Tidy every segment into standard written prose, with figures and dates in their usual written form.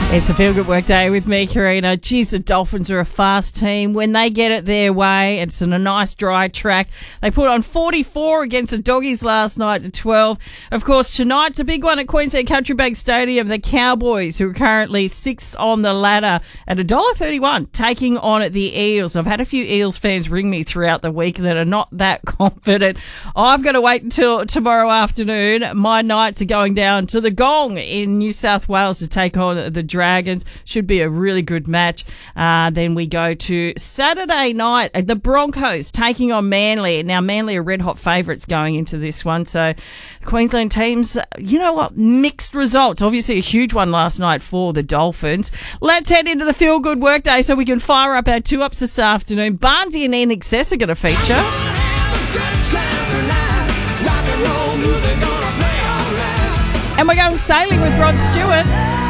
It's a feel-good work day with me, Karina. Geez, the Dolphins are a fast team. When they get it their way, it's in a nice dry track. They put on 44 against the Doggies last night to 12. Of course, tonight's a big one at Queensland Country Bank Stadium. The Cowboys, who are currently 6th on the ladder at $1.31, taking on the Eels. I've had a few Eels fans ring me throughout the week that are not that confident. I've got to wait until tomorrow afternoon. My Knights are going down to the Gong in New South Wales to take on the Dragons. Should be a really good match. Then we go to Saturday night. The Broncos taking on Manly. Now, Manly are red-hot favourites going into this one. So, Queensland teams, you know what? Mixed results. Obviously, a huge one last night for the Dolphins. Let's head into the feel-good workday so we can fire up our two-ups this afternoon. Barnsey and INXS are going to feature. And we're going sailing with Rod Stewart.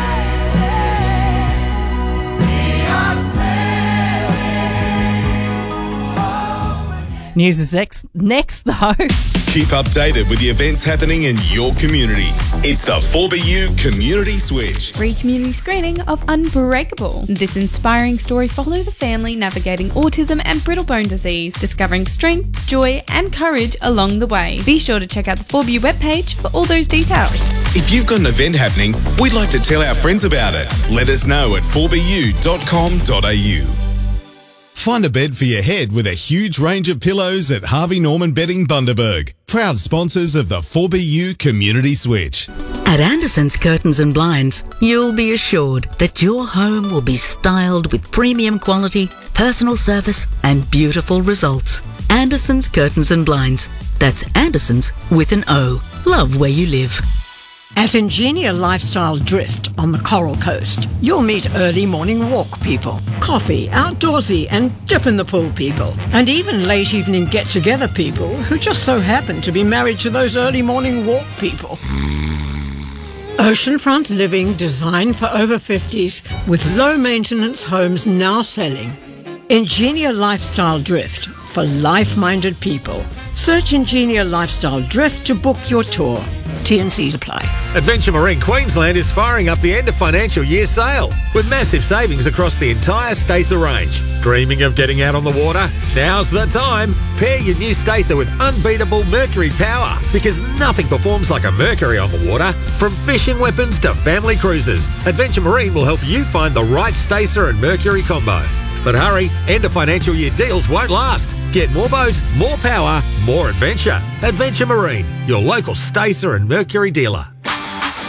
News is next, though. Keep updated with the events happening in your community. It's the 4BU Community Switch. Free community screening of Unbreakable. This inspiring story follows a family navigating autism and brittle bone disease, discovering strength, joy and courage along the way. Be sure to check out the 4BU webpage for all those details. If you've got an event happening, we'd like to tell our friends about it. Let us know at 4bu.com.au. Find a bed for your head with a huge range of pillows at Harvey Norman Bedding Bundaberg. Proud sponsors of the 4BU Community Switch. At Anderson's Curtains and Blinds, you'll be assured that your home will be styled with premium quality, personal service and beautiful results. Anderson's Curtains and Blinds. That's Anderson's with an O. Love where you live. At Ingenia Lifestyle Drift on the Coral Coast, you'll meet early morning walk people, coffee, outdoorsy and dip in the pool people, and even late evening get-together people who just so happen to be married to those early morning walk people. Oceanfront living designed for over 50s with low-maintenance homes now selling. Ingenia Lifestyle Drift for life-minded people. Search Ingenia Lifestyle Drift to book your tour. T&Cs apply. Adventure Marine Queensland is firing up the end of financial year sale with massive savings across the entire Stacer range. Dreaming of getting out on the water? Now's the time. Pair your new Stacer with unbeatable Mercury power because nothing performs like a Mercury on the water. From fishing weapons to family cruises, Adventure Marine will help you find the right Stacer and Mercury combo. But hurry, end of financial year deals won't last. Get more boat, more power, more adventure. Adventure Marine, your local Stacer and Mercury dealer.